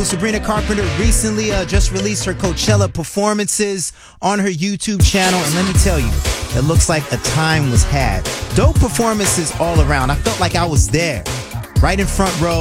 So Sabrina Carpenter recently just released her Coachella performances on her YouTube channel. And let me tell you, it looks like a time was had. Dope performances all around. I felt like I was there, right in front row.